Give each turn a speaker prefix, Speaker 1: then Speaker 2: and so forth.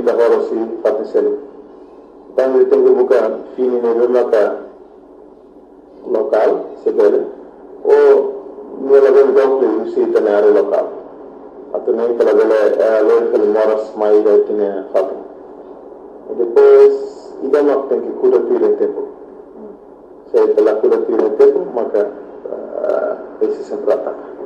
Speaker 1: kita horosi patisel tangi tengu buka fini ne maka lokal sebele o nela ben dokle usi tanare lokal atau nem pela bele local moras mai da tine fatu depois ida nok tem que cura tudo tempo se pela cura tudo tempo maka esse sempre ataca